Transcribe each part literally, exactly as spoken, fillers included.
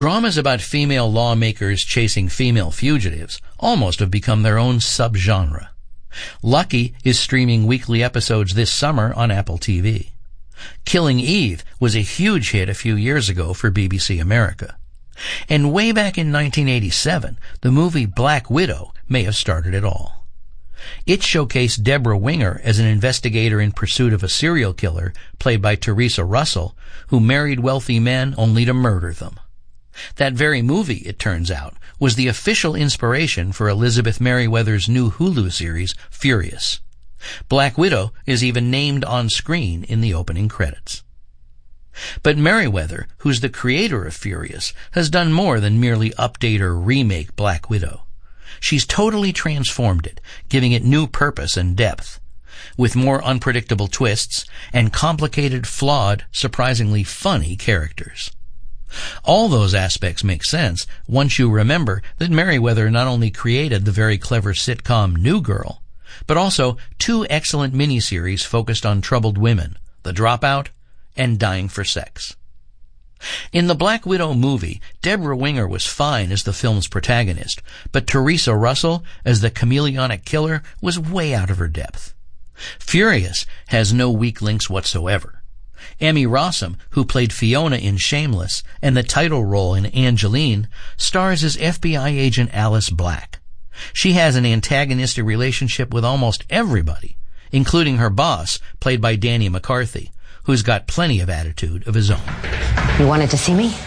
Dramas about female lawmakers chasing female fugitives almost have become their own subgenre. Lucky is streaming weekly episodes this summer on Apple T V. Killing Eve was a huge hit a few years ago for B B C America. And way back in nineteen eighty-seven, the movie Black Widow may have started it all. It showcased Deborah Winger as an investigator in pursuit of a serial killer, played by Teresa Russell, who married wealthy men only to murder them. That very movie, it turns out, was the official inspiration for Elizabeth Merriweather's new Hulu series, Furious. Black Widow is even named on screen in the opening credits. But Merriweather, who's the creator of Furious, has done more than merely update or remake Black Widow. She's totally transformed it, giving it new purpose and depth, with more unpredictable twists and complicated, flawed, surprisingly funny characters. All those aspects make sense once you remember that Merriweather not only created the very clever sitcom New Girl, but also two excellent miniseries focused on troubled women, The Dropout and Dying for Sex. In the Black Widow movie, Deborah Winger was fine as the film's protagonist, but Teresa Russell as the chameleonic killer was way out of her depth. Furious has no weak links whatsoever. Emmy Rossum, who played Fiona in Shameless and the title role in Angeline, stars as F B I agent Alice Black. She has an antagonistic relationship with almost everybody, including her boss, played by Danny McCarthy, who's got plenty of attitude of his own. You wanted to see me?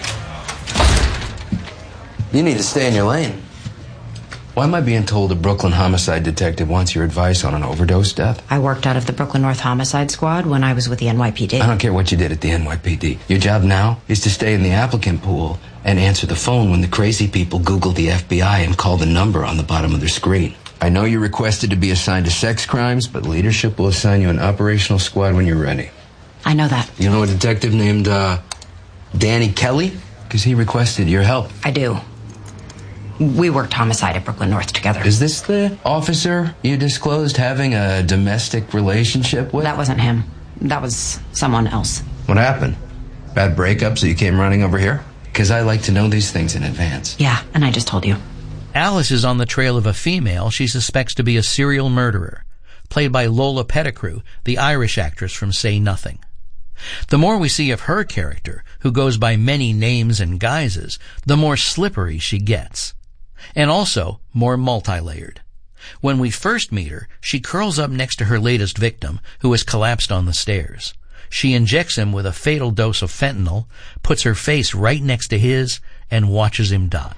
You need to stay in your lane. Why am I being told a Brooklyn homicide detective wants your advice on an overdose death? I worked out of the Brooklyn North Homicide Squad when I was with the N Y P D. I don't care what you did at the N Y P D. Your job now is to stay in the applicant pool and answer the phone when the crazy people Google the F B I and call the number on the bottom of their screen. I know you requested to be assigned to sex crimes, but leadership will assign you an operational squad when you're ready. I know that. You know a detective named, uh, Danny Kelly? Because he requested your help. I do. We worked homicide at Brooklyn North together. Is this the officer you disclosed having a domestic relationship with? That wasn't him. That was someone else. What happened? Bad breakup, so you came running over here? Because I like to know these things in advance. Yeah, and I just told you. Alice is on the trail of a female she suspects to be a serial murderer, played by Lola Pettigrew, the Irish actress from Say Nothing. The more we see of her character, who goes by many names and guises, the more slippery she gets. And also more multi-layered. When we first meet her, she curls up next to her latest victim, who has collapsed on the stairs. She injects him with a fatal dose of fentanyl, puts her face right next to his, and watches him die.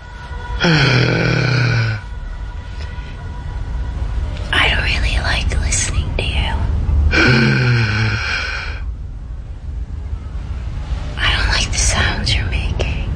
I don't really like listening to you. I don't like the sounds you're making.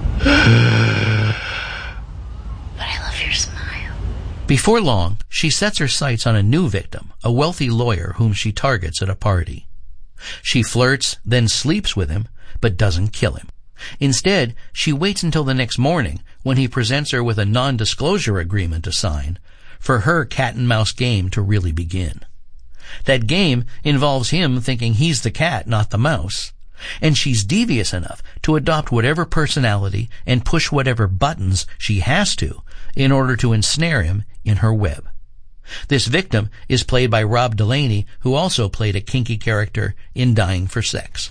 But I love your smile. Before long, she sets her sights on a new victim, a wealthy lawyer whom she targets at a party. She flirts, then sleeps with him, but doesn't kill him. Instead, she waits until the next morning when he presents her with a non-disclosure agreement to sign for her cat-and-mouse game to really begin. That game involves him thinking he's the cat, not the mouse, and she's devious enough to adopt whatever personality and push whatever buttons she has to in order to ensnare him in her web. This victim is played by Rob Delaney, who also played a kinky character in Dying for Sex.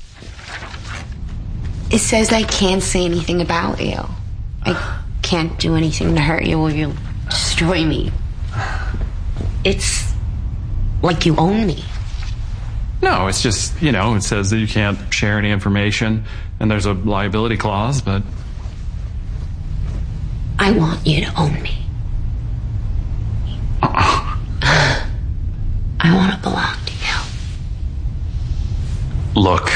It says I can't say anything about you. I can't do anything to hurt you or you'll destroy me. It's like you own me. No, it's just, you know, it says that you can't share any information and there's a liability clause, but... I want you to own me. Uh-uh. I want to belong to you. Look,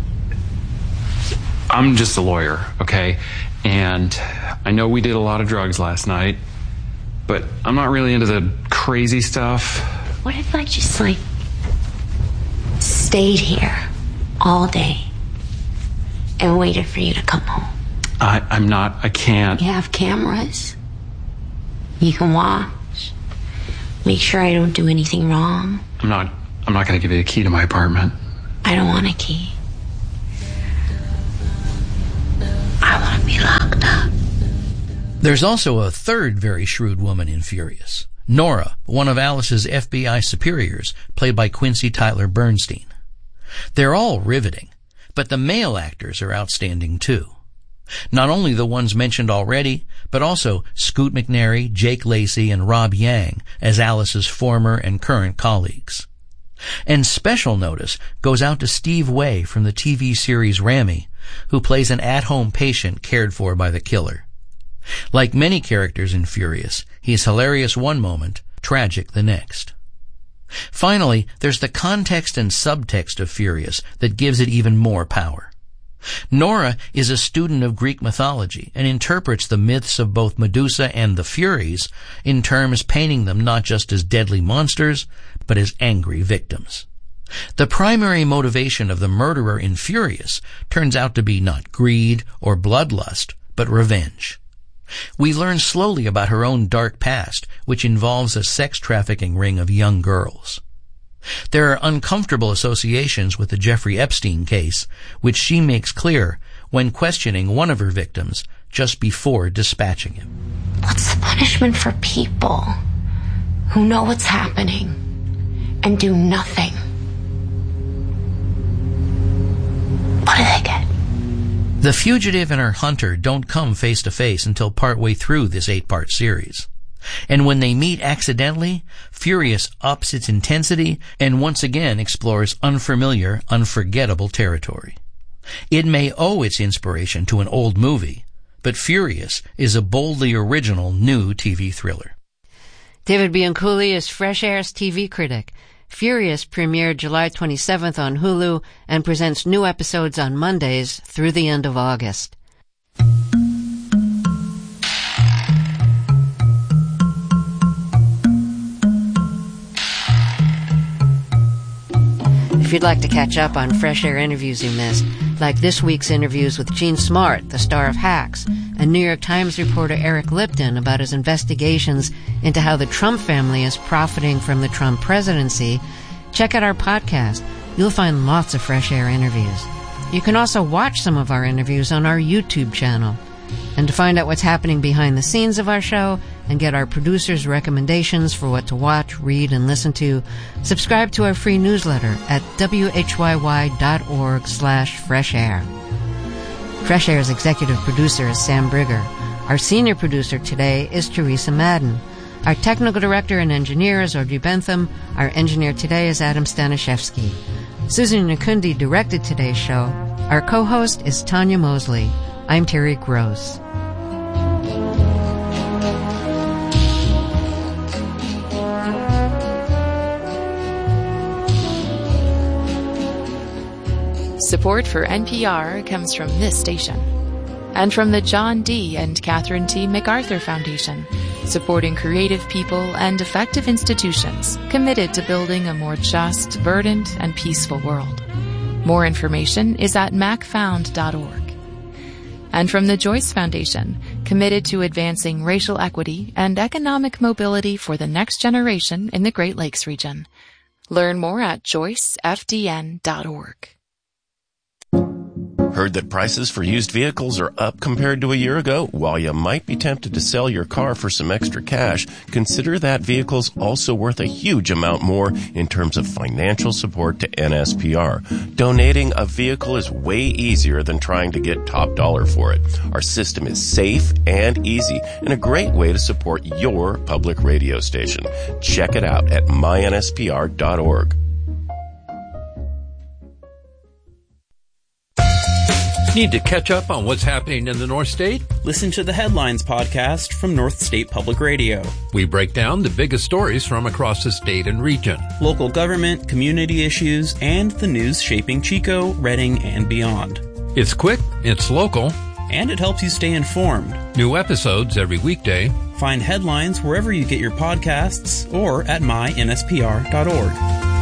I'm just a lawyer, okay? And I know we did a lot of drugs last night, but I'm not really into the crazy stuff. What if I just, like, stayed here all day and waited for you to come home? I, I'm not, I can't. You have cameras. You can watch. Make sure I don't do anything wrong. I'm not, I'm not going to give you a key to my apartment. I don't want a key. I want to be be locked up. There's also a third very shrewd woman in Furious. Nora, one of Alice's F B I superiors, played by Quincy Tyler Bernstein. They're all riveting, but the male actors are outstanding too. Not only the ones mentioned already, but also Scoot McNairy, Jake Lacey, and Rob Yang as Alice's former and current colleagues. And special notice goes out to Steve Way from the T V series Ramy, who plays an at-home patient cared for by the killer. Like many characters in Furious, he's hilarious one moment, tragic the next. Finally, there's the context and subtext of Furious that gives it even more power. Nora is a student of Greek mythology and interprets the myths of both Medusa and the Furies in terms painting them not just as deadly monsters, but as angry victims. The primary motivation of the murderer in Furious turns out to be not greed or bloodlust, but revenge. We learn slowly about her own dark past, which involves a sex trafficking ring of young girls. There are uncomfortable associations with the Jeffrey Epstein case, which she makes clear when questioning one of her victims just before dispatching him. What's the punishment for people who know what's happening and do nothing? What do they get? The fugitive and her hunter don't come face to face until partway through this eight-part series. And when they meet accidentally, Furious ups its intensity and once again explores unfamiliar, unforgettable territory. It may owe its inspiration to an old movie, but Furious is a boldly original new T V thriller. David Bianculli is Fresh Air's T V critic. Furious premiered July twenty-seventh on Hulu and presents new episodes on Mondays through the end of August. If you'd like to catch up on Fresh Air interviews you missed, like this week's interviews with Gene Smart, the star of Hacks, and New York Times reporter Eric Lipton about his investigations into how the Trump family is profiting from the Trump presidency, check out our podcast. You'll find lots of Fresh Air interviews. You can also watch some of our interviews on our YouTube channel. And to find out what's happening behind the scenes of our show and get our producers' recommendations for what to watch, read, and listen to, subscribe to our free newsletter at whyy.org slash fresh air. Fresh Air's executive producer is Sam Brigger. Our senior producer today is Teresa Madden. Our technical director and engineer is Audrey Bentham. Our engineer today is Adam Stanishevsky. Susan Nakundi directed today's show. Our co-host is Tanya Mosley. I'm Terry Gross. Support for N P R comes from this station and from the John D. and Catherine T. MacArthur Foundation, supporting creative people and effective institutions committed to building a more just, verdant, and peaceful world. More information is at mac found dot org. And from the Joyce Foundation, committed to advancing racial equity and economic mobility for the next generation in the Great Lakes region. Learn more at joyce f d n dot org. Heard that prices for used vehicles are up compared to a year ago? While you might be tempted to sell your car for some extra cash, consider that vehicle's also worth a huge amount more in terms of financial support to N S P R. Donating a vehicle is way easier than trying to get top dollar for it. Our system is safe and easy and a great way to support your public radio station. Check it out at my n s p r dot org. Need to catch up on what's happening in the North State? Listen to the Headlines podcast from North State Public Radio. We break down the biggest stories from across the state and region. Local government, community issues, and the news shaping Chico, Redding, and beyond. It's quick, it's local, and it helps you stay informed. New episodes every weekday. Find Headlines wherever you get your podcasts or at my n s p r dot org.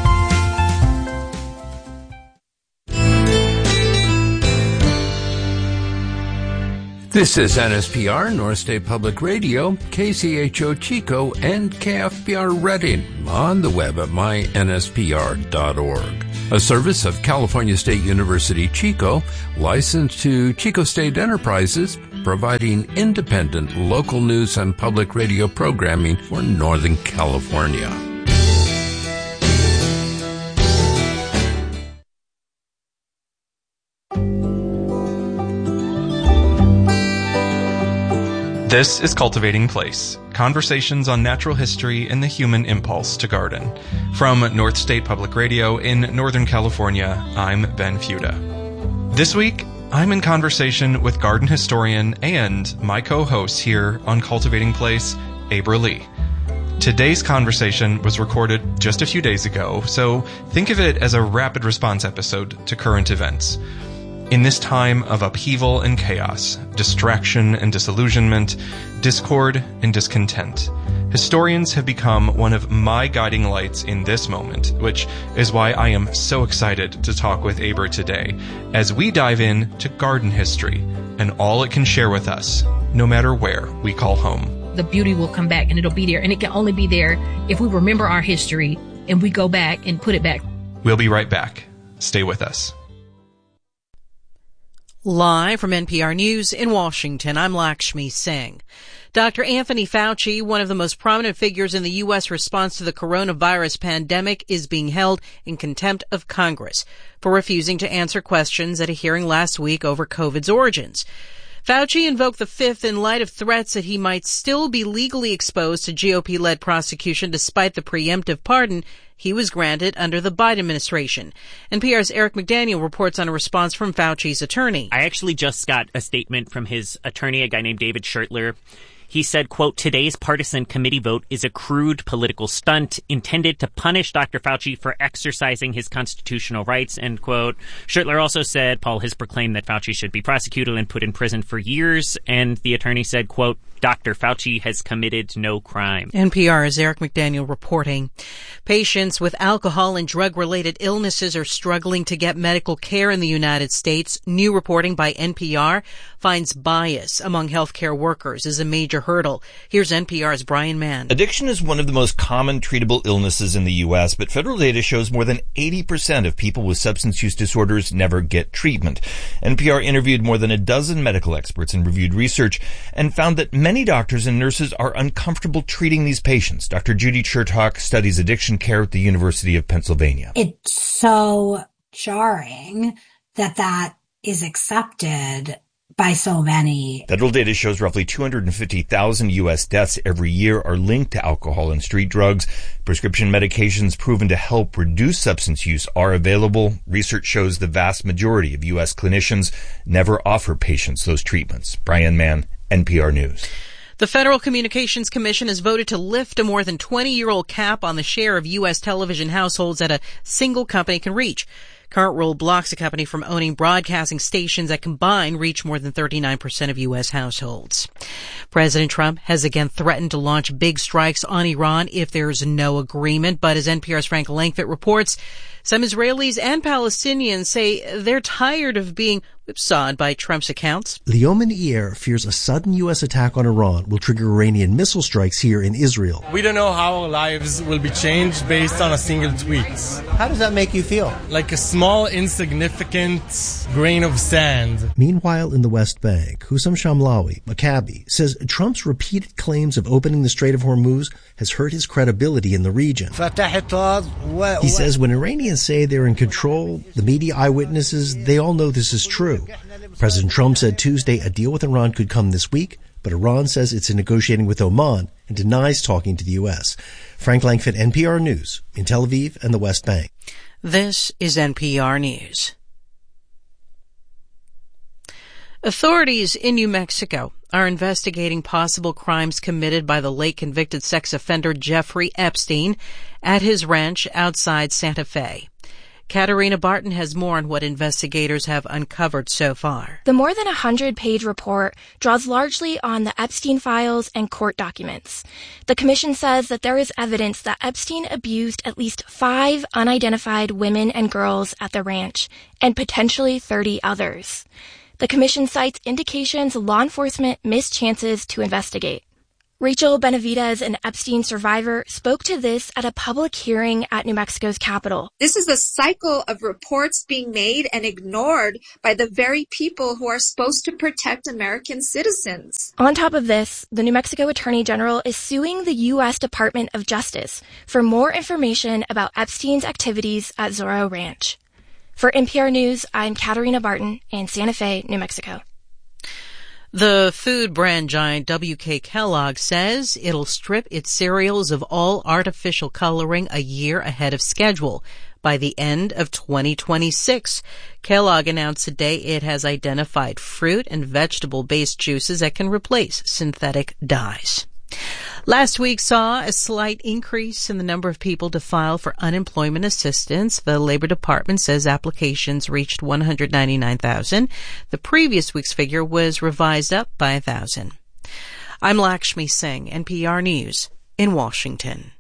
This is N S P R, North State Public Radio, K C H O Chico, and K F B R Redding on the web at my n s p r dot org. A service of California State University Chico, licensed to Chico State Enterprises, providing independent local news and public radio programming for Northern California. This is Cultivating Place, conversations on natural history and the human impulse to garden. From North State Public Radio in Northern California, I'm Ben Fuda. This week, I'm in conversation with garden historian and my co-host here on Cultivating Place, Abra Lee. Today's conversation was recorded just a few days ago, so think of it as a rapid response episode to current events. In this time of upheaval and chaos, distraction and disillusionment, discord and discontent, historians have become one of my guiding lights in this moment, which is why I am so excited to talk with Abra today, as we dive in to garden history and all it can share with us, no matter where we call home. The beauty will come back and it'll be there, and it can only be there if we remember our history and we go back and put it back. We'll be right back. Stay with us. Live from N P R News in Washington, I'm Lakshmi Singh. Doctor Anthony Fauci, one of the most prominent figures in the U S response to the coronavirus pandemic, is being held in contempt of Congress for refusing to answer questions at a hearing last week over COVID's origins. Fauci invoked the fifth in light of threats that he might still be legally exposed to G O P-led prosecution despite the preemptive pardon he was granted under the Biden administration. N P R's Eric McDaniel reports on a response from Fauci's attorney. I actually just got a statement from his attorney, a guy named David Schertler. He said, quote, today's partisan committee vote is a crude political stunt intended to punish Doctor Fauci for exercising his constitutional rights, end quote. Schertler also said Paul has proclaimed that Fauci should be prosecuted and put in prison for years. And the attorney said, quote, Doctor Fauci has committed no crime. N P R's Eric McDaniel reporting. Patients with alcohol and drug-related illnesses are struggling to get medical care in the United States. New reporting by N P R finds bias among healthcare workers is a major hurdle. Here's N P R's Brian Mann. Addiction is one of the most common treatable illnesses in the U S, but federal data shows more than eighty percent of people with substance use disorders never get treatment. N P R interviewed more than a dozen medical experts and reviewed research and found that many doctors and nurses are uncomfortable treating these patients. Doctor Judy Chertok studies addiction care at the University of Pennsylvania. It's so jarring that that is accepted by so many. Federal data shows roughly two hundred fifty thousand U S deaths every year are linked to alcohol and street drugs. Prescription medications proven to help reduce substance use are available. Research shows the vast majority of U S clinicians never offer patients those treatments. Brian Mann, N P R News. The Federal Communications Commission has voted to lift a more than twenty-year-old cap on the share of U S television households that a single company can reach. Current rule blocks a company from owning broadcasting stations that combined reach more than thirty-nine percent of U S households. President Trump has again threatened to launch big strikes on Iran if there's no agreement, but as N P R's Frank Langfitt reports, some Israelis and Palestinians say they're tired of being whipsawed by Trump's accounts. Leomin Iyer fears a sudden U S attack on Iran will trigger Iranian missile strikes here in Israel. We don't know how our lives will be changed based on a single tweet. How does that make you feel? Like a small, insignificant grain of sand. Meanwhile, in the West Bank, Hussam Shamlawi, Maccabi, says Trump's repeated claims of opening the Strait of Hormuz has hurt his credibility in the region. He says when Iranians say they're in control, the media eyewitnesses, they all know this is true. President Trump said Tuesday a deal with Iran could come this week, but Iran says it's negotiating with Oman and denies talking to the U S. Frank Langfitt, N P R News, in Tel Aviv and the West Bank. This is N P R News. Authorities in New Mexico are investigating possible crimes committed by the late convicted sex offender Jeffrey Epstein at his ranch outside Santa Fe. Katarina Barton has more on what investigators have uncovered so far. The more than one hundred page report draws largely on the Epstein files and court documents. The commission says that there is evidence that Epstein abused at least five unidentified women and girls at the ranch, and potentially thirty others. The commission cites indications law enforcement missed chances to investigate. Rachel Benavidez, an Epstein survivor, spoke to this at a public hearing at New Mexico's Capitol. This is a cycle of reports being made and ignored by the very people who are supposed to protect American citizens. On top of this, the New Mexico Attorney General is suing the U S Department of Justice for more information about Epstein's activities at Zorro Ranch. For N P R News, I'm Katarina Barton in Santa Fe, New Mexico. The food brand giant W K Kellogg says it'll strip its cereals of all artificial coloring a year ahead of schedule by the end of twenty twenty-six. Kellogg announced today it has identified fruit and vegetable-based juices that can replace synthetic dyes. Last week saw a slight increase in the number of people to file for unemployment assistance. The Labor Department says applications reached one hundred ninety-nine thousand. The previous week's figure was revised up by one thousand. I'm Lakshmi Singh, N P R News in Washington.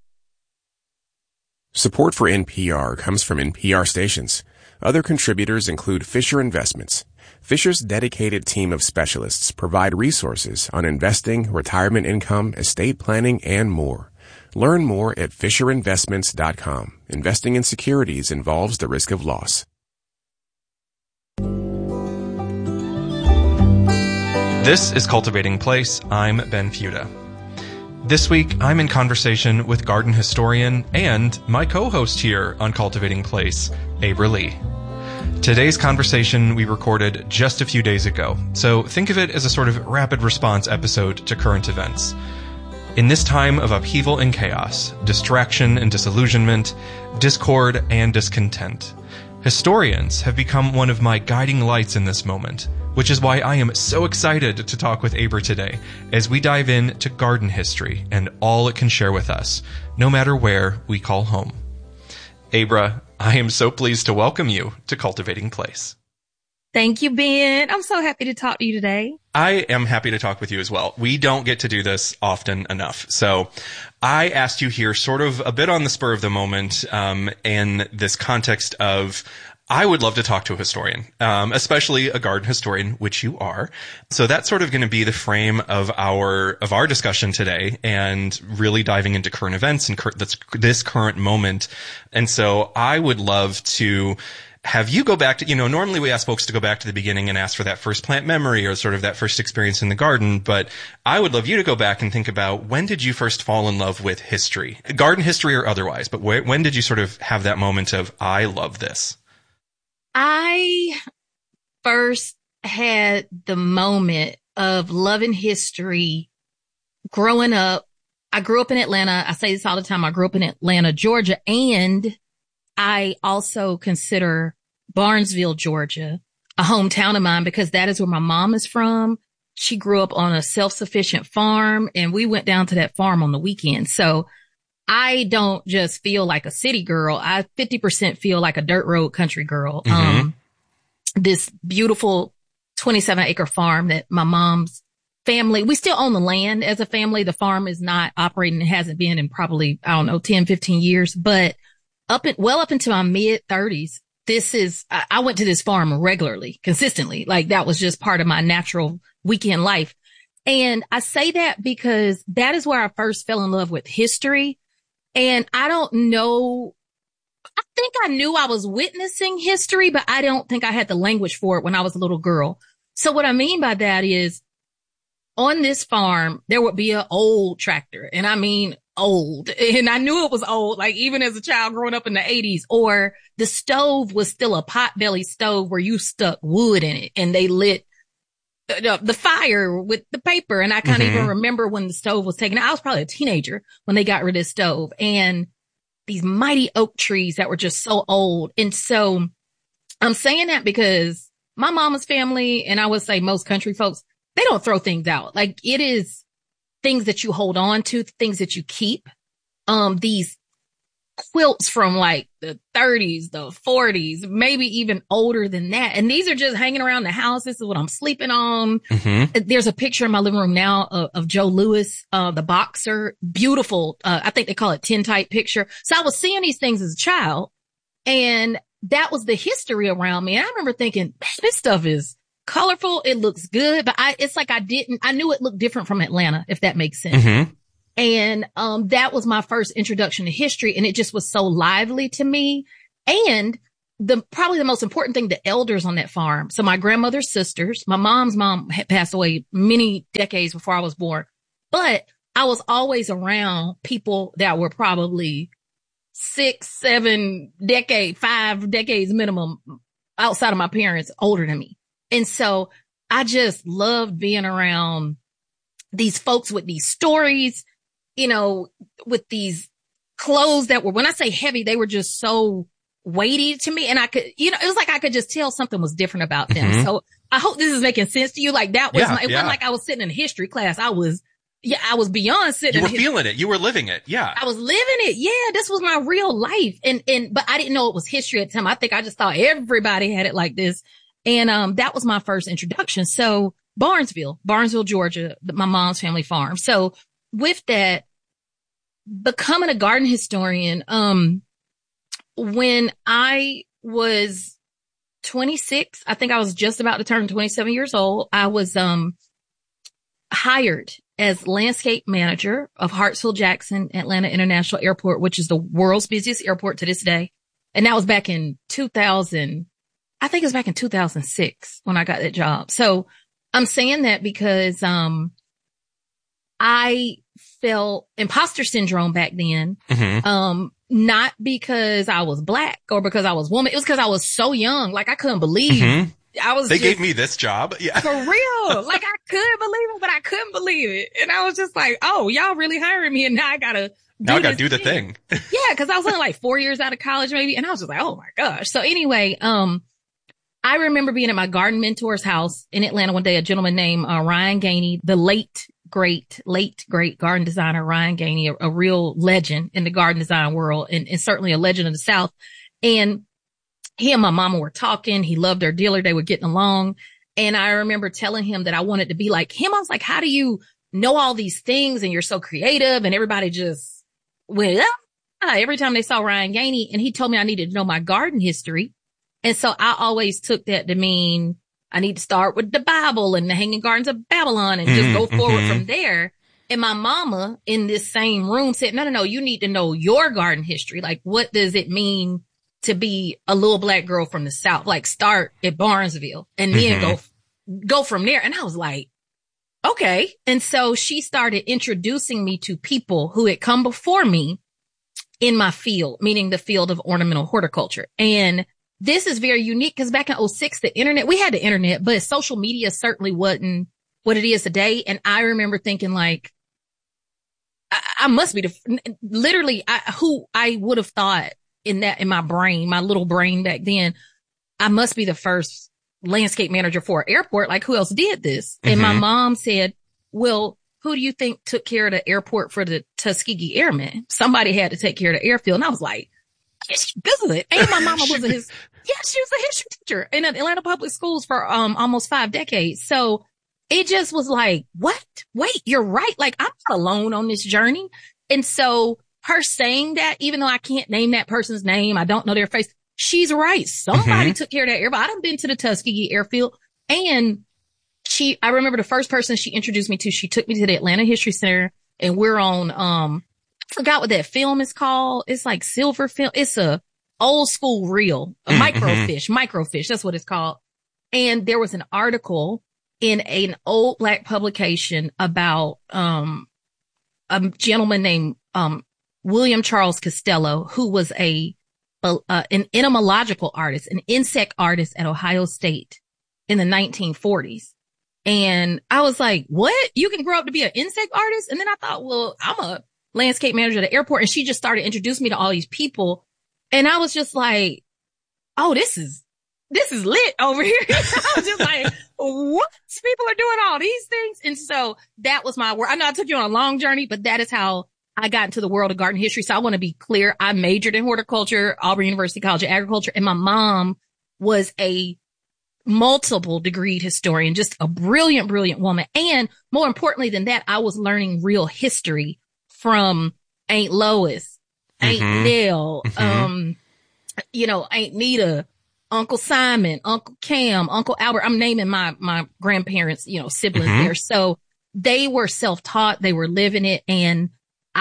Support for N P R comes from N P R stations. Other contributors include Fisher Investments. Fisher's dedicated team of specialists provide resources on investing, retirement income, estate planning, and more. Learn more at fisher investments dot com. Investing in securities involves the risk of loss. This is Cultivating Place. I'm Ben Fuda. This week, I'm in conversation with garden historian and my co-host here on Cultivating Place, Abra Lee. Today's conversation we recorded just a few days ago, so think of it as a sort of rapid response episode to current events. In this time of upheaval and chaos, distraction and disillusionment, discord and discontent, historians have become one of my guiding lights in this moment, which is why I am so excited to talk with Abra today as we dive in to garden history and all it can share with us, no matter where we call home. Abra, I am so pleased to welcome you to Cultivating Place. Thank you, Ben. I'm so happy to talk to you today. I am happy to talk with you as well. We don't get to do this often enough. So I asked you here sort of a bit on the spur of the moment, um, in this context of I would love to talk to a historian, um, especially a garden historian, which you are. So that's sort of going to be the frame of our of our discussion today, and really diving into current events and cur- this, this current moment. And so I would love to have you go back to, you know, normally we ask folks to go back to the beginning and ask for that first plant memory or sort of that first experience in the garden. But I would love you to go back and think about, when did you first fall in love with history, garden history or otherwise? But wh- when did you sort of have that moment of, I love this? I first had the moment of loving history growing up. I grew up in Atlanta. I say this all the time. I grew up in Atlanta, Georgia, and I also consider Barnesville, Georgia, a hometown of mine because that is where my mom is from. She grew up on a self-sufficient farm, and we went down to that farm on the weekend. So I don't just feel like a city girl. I fifty percent feel like a dirt road country girl. Mm-hmm. Um, this beautiful twenty-seven acre farm that my mom's family, we still own the land as a family. The farm is not operating. It hasn't been in probably, I don't know, ten, fifteen years, but up in, well up into my mid thirties, this is, I, I went to this farm regularly, consistently. Like that was just part of my natural weekend life. And I say that because that is where I first fell in love with history. And I don't know, I think I knew I was witnessing history, but I don't think I had the language for it when I was a little girl. So what I mean by that is on this farm, there would be an old tractor, and I mean old. And I knew it was old, like even as a child growing up in the eighties, or the stove was still a potbelly stove where you stuck wood in it and they lit the, the fire with the paper. And I can't mm-hmm. even remember when the stove was taken out. I was probably a teenager when they got rid of the stove, and these mighty oak trees that were just so old. And so I'm saying that because my mama's family, and I would say most country folks, they don't throw things out. Like it is things that you hold on to, things that you keep. Um, these quilts from like the thirties, the forties, maybe even older than that. And these are just hanging around the house. This is what I'm sleeping on. Mm-hmm. There's a picture in my living room now of, of Joe Louis, uh, the boxer. Beautiful. Uh, I think they call it tintype picture. So I was seeing these things as a child, and that was the history around me. And I remember thinking, man, this stuff is colorful. It looks good, but I, it's like I didn't, I knew it looked different from Atlanta, if that makes sense. Mm-hmm. And, um, that was my first introduction to history. And it just was so lively to me. And the, probably the most important thing, the elders on that farm. So my grandmother's sisters, my mom's mom had passed away many decades before I was born, but I was always around people that were probably six, seven decade, five decades minimum outside of my parents, older than me. And so I just loved being around these folks with these stories, you know, with these clothes that were, when I say heavy, they were just so weighty to me. And I could, you know, it was like I could just tell something was different about them. Mm-hmm. So I hope this is making sense to you. Like that was, yeah, my, it yeah. wasn't like I was sitting in a history class. I was, yeah, I was beyond sitting. You were in feeling it. You were living it. Yeah. I was living it. Yeah. This was my real life. And, and, but I didn't know it was history at the time. I think I just thought everybody had it like this. And, um, that was my first introduction. So Barnesville, Barnesville, Georgia, my mom's family farm. So with that, becoming a garden historian, um, when I was twenty-six, I think I was just about to turn twenty-seven years old. I was, um, hired as landscape manager of Hartsfield-Jackson Atlanta International Airport, which is the world's busiest airport to this day. And that was back in two thousand. I think it was back in two thousand six when I got that job. So I'm saying that because, um, I felt imposter syndrome back then. Mm-hmm. Um, not because I was black or because I was woman. It was because I was so young. Like I couldn't believe mm-hmm. I was They just, gave me this job. Yeah. for real. Like I could believe it, but I couldn't believe it. And I was just like, oh, y'all really hiring me. And now I gotta, now I gotta do the thing. thing. Yeah. Cause I was only like four years out of college maybe. And I was just like, oh my gosh. So anyway, um, I remember being at my garden mentor's house in Atlanta one day, a gentleman named uh, Ryan Gainey, the late, great, late, great garden designer, Ryan Gainey, a, a real legend in the garden design world and, and certainly a legend of the South. And he and my mama were talking. He loved their dealer. They were getting along. And I remember telling him that I wanted to be like him. I was like, how do you know all these things? And you're so creative. And everybody just went, ah, every time they saw Ryan Gainey. And he told me I needed to know my garden history. And so I always took that to mean I need to start with the Bible and the Hanging Gardens of Babylon and just mm-hmm, go forward mm-hmm. from there. And my mama in this same room said, no, no, no, you need to know your garden history. Like, what does it mean to be a little black girl from the South? Like, start at Barnesville and then mm-hmm. go, go from there. And I was like, okay. And so she started introducing me to people who had come before me in my field, meaning the field of ornamental horticulture. And this is very unique because back in oh six, the internet, we had the internet, but social media certainly wasn't what it is today. And I remember thinking like, I, I must be the, literally I, who I would have thought in that, in my brain, my little brain back then, I must be the first landscape manager for an airport. Like who else did this? Mm-hmm. And my mom said, well, who do you think took care of the airport for the Tuskegee Airmen? Somebody had to take care of the airfield. And I was like, she's good. And my mama was a his, yeah, she was a history teacher in Atlanta public schools for, um, almost five decades. So it just was like, what? Wait, you're right. Like I'm not alone on this journey. And so her saying that, even though I can't name that person's name, I don't know their face, she's right. Somebody mm-hmm. took care of that airport. I've been to the Tuskegee airfield and she, I remember the first person she introduced me to, she took me to the Atlanta History Center and we're on, um, forgot what that film is called. It's like silver film. It's a old school reel, a mm-hmm. microfiche, microfiche. That's what it's called. And there was an article in a, an old black publication about, um, a gentleman named, um, William Charles Costello, who was a, a uh, an entomological artist, an insect artist at Ohio State in the nineteen forties. And I was like, what? You can grow up to be an insect artist? And then I thought, well, I'm a landscape manager at the airport. And she just started introducing me to all these people. And I was just like, oh, this is, this is lit over here. I was just like, what? People are doing all these things. And so that was my work. I know I took you on a long journey, but that is how I got into the world of garden history. So I want to be clear. I majored in horticulture, Auburn University College of Agriculture. And my mom was a multiple degreed historian, just a brilliant, brilliant woman. And more importantly than that, I was learning real history from Aunt Lois, Aunt mm-hmm. Nell, mm-hmm. um, you know, Aunt Nita, Uncle Simon, Uncle Cam, Uncle Albert. I'm naming my, my grandparents, you know, siblings Mm-hmm. there. So they were self-taught. They were living it. And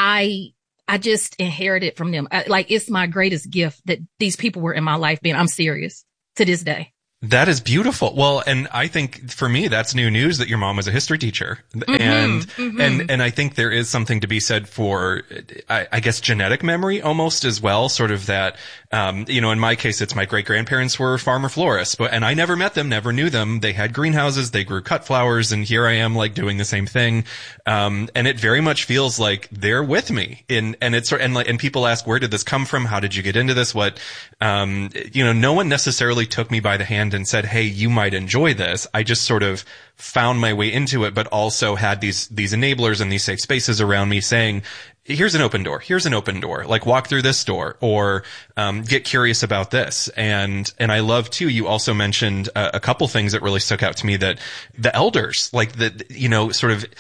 I, I just inherited from them. I, like, it's my greatest gift that these people were in my life being, I'm serious to this day. That is beautiful. Well, and I think for me, that's new news that your mom was a history teacher. Mm-hmm, and, mm-hmm. and, and I think there is something to be said for, I, I guess, genetic memory almost as well. Sort of that, um, you know, in my case, it's my great grandparents were farmer florists, but, and I never met them, never knew them. They had greenhouses, they grew cut flowers, and here I am like doing the same thing. Um, and it very much feels like they're with me in, and it's, and like, and people ask, where did this come from? How did you get into this? What, um, you know, no one necessarily took me by the hand and said, hey, you might enjoy this. I just sort of found my way into it, but also had these, these enablers and these safe spaces around me saying, here's an open door. Here's an open door. Like, walk through this door, or, um, get curious about this. And, and I love too, you also mentioned a, a couple things that really stuck out to me, that the elders, like the, you know, sort of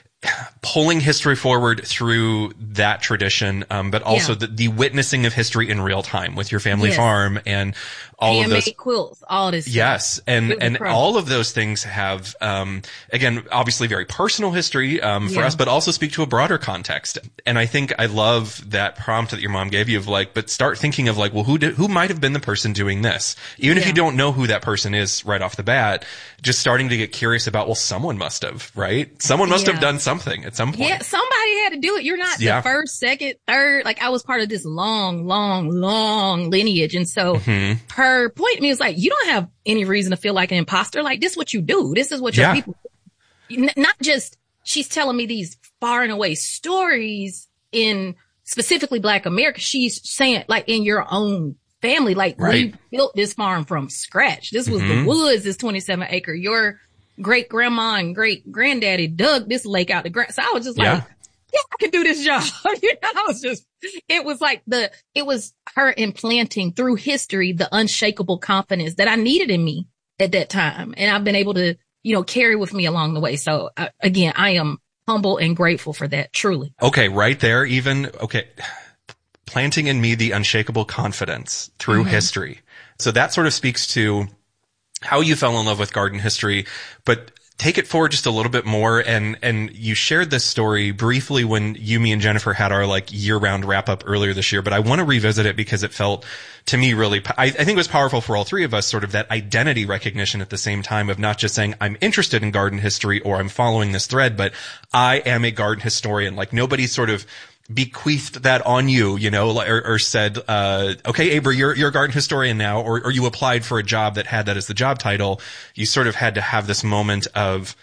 pulling history forward through that tradition, um, but also yeah. the, the witnessing of history in real time with your family yes. farm and all Handmade of those quilts, all this. Yes. Stuff. And, and all of those things have, um, again, obviously very personal history, um, for yeah. us, but also speak to a broader context. And I think I love that prompt that your mom gave you of like, but start thinking of like, well, who did, who might have been the person doing this? Even yeah. if you don't know who that person is right off the bat, just starting to get curious about, well, someone must have, right? Someone must yeah. have done something at some point. Yeah. Somebody had to do it. You're not yeah. the first, second, third. Like, I was part of this long, long, long lineage. And so mm-hmm. her point to me was like, you don't have any reason to feel like an imposter. Like, this is what you do. This is what your yeah. people do. Not just, she's telling me these far and away stories in specifically Black America. She's saying, like, in your own family, like, right. we built this farm from scratch. This was mm-hmm. the woods, this twenty-seven acre. Your great grandma and great granddaddy dug this lake out the ground. So I was just like, yeah. yeah, I can do this job. You know, I was just, it was like the, it was her implanting through history the unshakable confidence that I needed in me at that time. And I've been able to, you know, carry with me along the way. So uh, again, I am humble and grateful for that, truly. Okay, right there, even, okay, planting in me the unshakable confidence through mm-hmm. history. So that sort of speaks to how you fell in love with garden history, but take it forward just a little bit more. And, and you shared this story briefly when you, me, and Jennifer had our like year round wrap up earlier this year, but I want to revisit it because it felt to me really, I, I think it was powerful for all three of us, sort of that identity recognition at the same time of not just saying I'm interested in garden history or I'm following this thread, but I am a garden historian. Like, nobody sort of bequeathed that on you, you know, or, or said, uh, okay, Avery, you're, you're a garden historian now, or, or you applied for a job that had that as the job title. You sort of had to have this moment of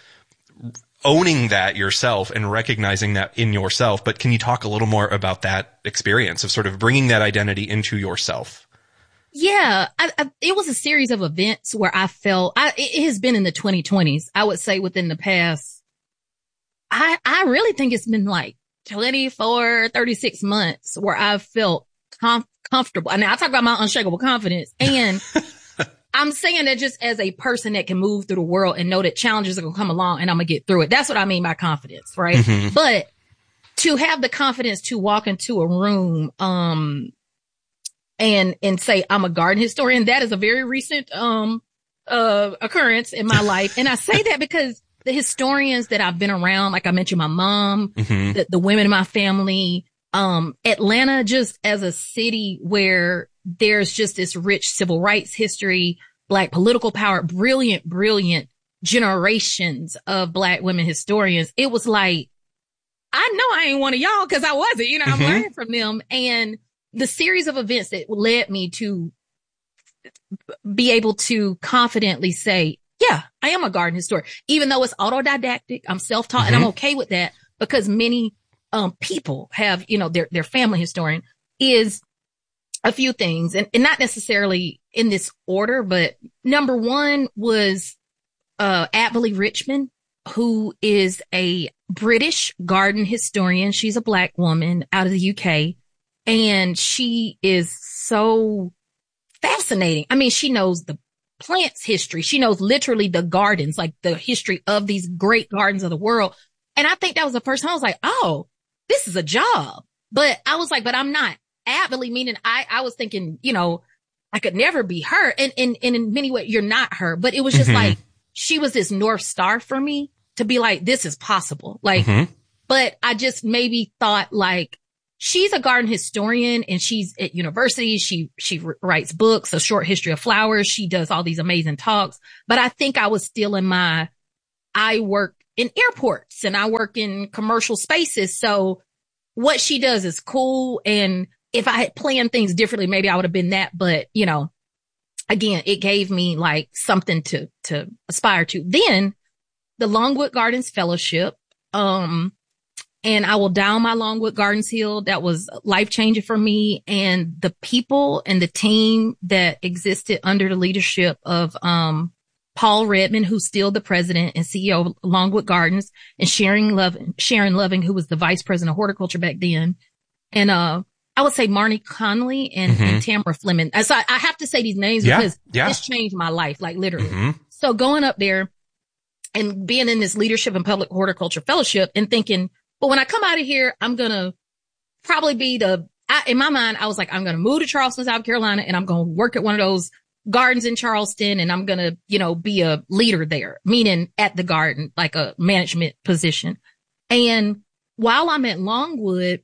owning that yourself and recognizing that in yourself. But can you talk a little more about that experience of sort of bringing that identity into yourself? Yeah, I, I, it was a series of events where I felt, I, it has been in the twenty twenties, I would say within the past, I, I really think it's been like twenty-four, thirty-six months where I've felt com- comfortable. And I talk about my unshakable confidence, and I'm saying that just as a person that can move through the world and know that challenges are going to come along and I'm going to get through it. That's what I mean by confidence, right? Mm-hmm. But to have the confidence to walk into a room, um, and, and say, I'm a garden historian, that is a very recent, um, uh, occurrence in my life. And I say that because the historians that I've been around, like I mentioned, my mom, mm-hmm. the, the women in my family, um, Atlanta, just as a city where there's just this rich civil rights history, Black political power, brilliant, brilliant generations of Black women historians. It was like, I know I ain't one of y'all because I wasn't, you know, I'm mm-hmm. learning from them. And the series of events that led me to be able to confidently say, yeah, I am a garden historian, even though it's autodidactic. I'm self-taught, mm-hmm. and I'm okay with that because many um people have, you know, their their family historian is a few things, and, and not necessarily in this order, but number one was uh Adley Richmond, who is a British garden historian. She's a Black woman out of the U K, and she is so fascinating. I mean, she knows the plants history. She knows literally the gardens, like the history of these great gardens of the world. And I think that was the first time I was like, oh, this is a job. But I was like, but I'm not avidly, meaning I, I was thinking, you know, I could never be her. And, and, and in many ways, you're not her, but it was just mm-hmm. like, she was this North Star for me to be like, this is possible. Like, mm-hmm. but I just maybe thought like, she's a garden historian and she's at university. She, she writes books, A Short History of Flowers. She does all these amazing talks, but I think I was still in my, I work in airports and I work in commercial spaces. So what she does is cool. And if I had planned things differently, maybe I would have been that. But, you know, again, it gave me like something to, to aspire to. Then the Longwood Gardens Fellowship, um, and I will die on my Longwood Gardens hill. That was life changing for me. And the people and the team that existed under the leadership of, um, Paul Redmond, who's still the president and C E O of Longwood Gardens, and Sharon Loving, Sharon Loving, who was the vice president of horticulture back then. And, uh, I would say Marnie Connolly and, mm-hmm. and Tamara Fleming. So I, I have to say these names yeah, because yeah. this changed my life, like literally. Mm-hmm. So going up there and being in this leadership and public horticulture fellowship and thinking, well, when I come out of here, I'm going to probably be the, I, in my mind, I was like, I'm going to move to Charleston, South Carolina, and I'm going to work at one of those gardens in Charleston, and I'm going to, you know, be a leader there, meaning at the garden, like a management position. And while I'm at Longwood,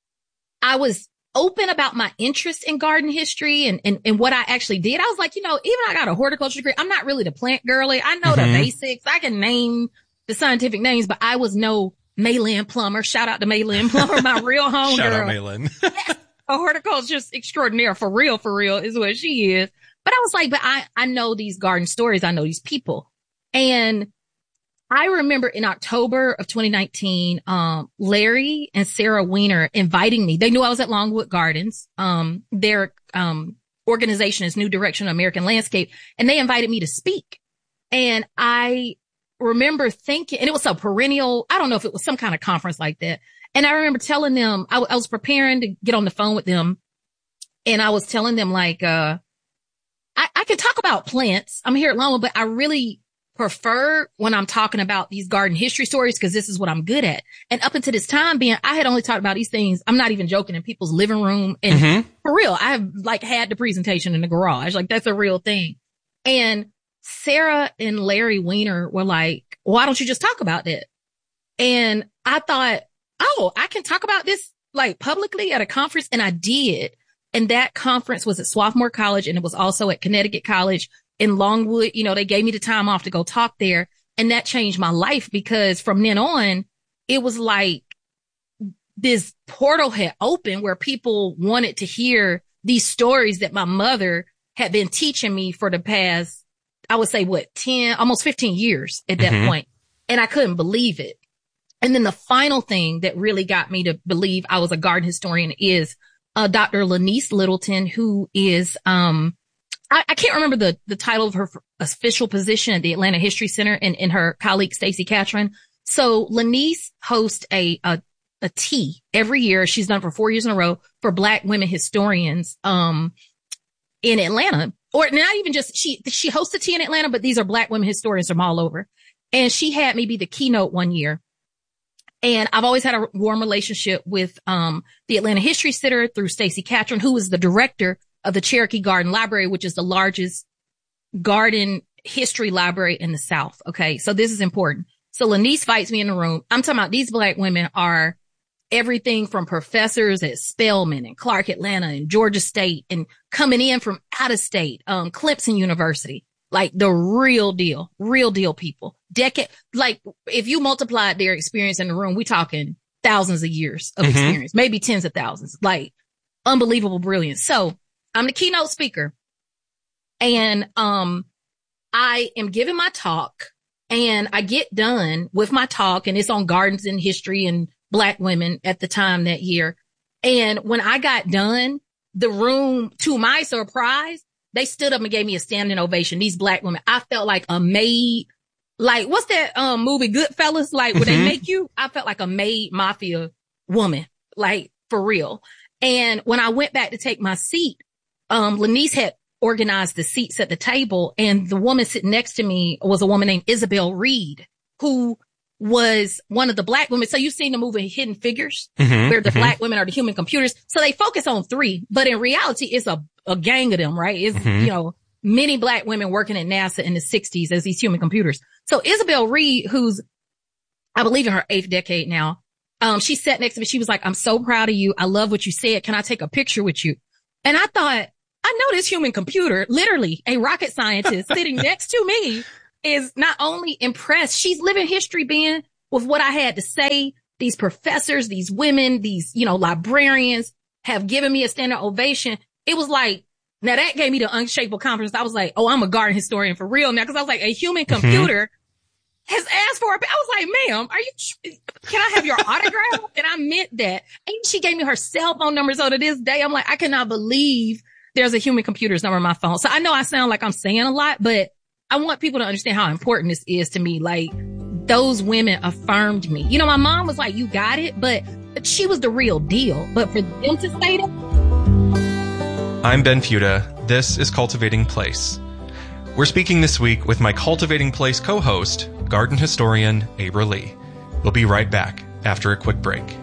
I was open about my interest in garden history and, and, and what I actually did. I was like, you know, even I got a horticulture degree, I'm not really the plant girly. I know mm-hmm. the basics. I can name the scientific names, but I was no Maylin Plummer. Shout out to Maylin Plummer, my real home Shout girl. out Maylin. Yes, a horticulturist extraordinaire, for real, for real is what she is. But I was like, but I, I know these garden stories. I know these people. And I remember in October of twenty nineteen, um, Larry and Sarah Weiner inviting me. They knew I was at Longwood Gardens. Um, their, um, organization is New Direction American Landscape, and they invited me to speak. And I remember thinking, and it was a perennial, I don't know if it was some kind of conference like that. And I remember telling them, I, I was preparing to get on the phone with them. And I was telling them like, uh, I, I can talk about plants. I'm here at Longwood, but I really prefer when I'm talking about these garden history stories, because this is what I'm good at. And up until this time being, I had only talked about these things, I'm not even joking, in people's living room. And mm-hmm. for real, I have like had the presentation in the garage. Like that's a real thing. And Sarah and Larry Weiner were like, why don't you just talk about that? And I thought, oh, I can talk about this like publicly at a conference. And I did. And that conference was at Swarthmore College, and it was also at Connecticut College in Longwood. You know, they gave me the time off to go talk there. And that changed my life, because from then on, it was like this portal had opened where people wanted to hear these stories that my mother had been teaching me for the past, I would say, what, ten, almost fifteen years at that mm-hmm. point. And I couldn't believe it. And then the final thing that really got me to believe I was a garden historian is uh, Doctor Lanice Littleton, who is, um, I, I can't remember the, the title of her official position at the Atlanta History Center, and, and her colleague, Stacey Catron. So Lanice hosts a, a, a tea every year. She's done it for four years in a row for Black women historians, um, in Atlanta. Or not even just, she, she hosts a tea in Atlanta, but these are Black women historians from all over. And she had me be the keynote one year. And I've always had a warm relationship with, um, the Atlanta History Center through Stacey Catron, who is the director of the Cherokee Garden Library, which is the largest garden history library in the South. Okay. So this is important. So Lanice fights me in the room. I'm talking about these Black women are everything from professors at Spelman and Clark Atlanta and Georgia State, and coming in from out of state, um, Clemson University, like the real deal, real deal people. Decade, like if you multiplied their experience in the room, we talking thousands of years of mm-hmm. experience, maybe tens of thousands, like unbelievable brilliance. So I'm the keynote speaker, and, um, I am giving my talk, and I get done with my talk, and it's on gardens and history and Black women at the time that year. And when I got done, the room, to my surprise, they stood up and gave me a standing ovation. These Black women, I felt like a maid. Like, what's that um movie, Goodfellas? Like, where mm-hmm. they make you? I felt like a maid mafia woman, like for real. And when I went back to take my seat, um, Lanice had organized the seats at the table, and the woman sitting next to me was a woman named Isabel Reed, who was one of the black women. So you've seen the movie Hidden Figures, Mhm, where the mhm. black women are the human computers. So they focus on three, but in reality, it's a, a gang of them, right? It's, Mhm. you know, many black women working at NASA in the sixties as these human computers. So Isabel Reed, who's, I believe in her eighth decade now, um, she sat next to me. She was like, I'm so proud of you. I love what you said. Can I take a picture with you? And I thought, I know this human computer, literally a rocket scientist sitting next to me, is not only impressed, she's living history, Ben, with what I had to say. These professors, these women, these, you know, librarians have given me a standing ovation. It was like, now that gave me the unshakable confidence. I was like, oh, I'm a garden historian for real now. Cause I was like, a human computer mm-hmm. has asked for a, I was like, ma'am, are you, can I have your autograph? And I meant that. And she gave me her cell phone number. So to this day, I'm like, I cannot believe there's a human computer's number on my phone. So I know I sound like I'm saying a lot, but I want people to understand how important this is to me. Like, those women affirmed me. You know, my mom was like, you got it, but she was the real deal. But for them to say that. I'm Ben Fuda. This is Cultivating Place. We're speaking this week with my Cultivating Place co-host, garden historian Abra Lee. We'll be right back after a quick break.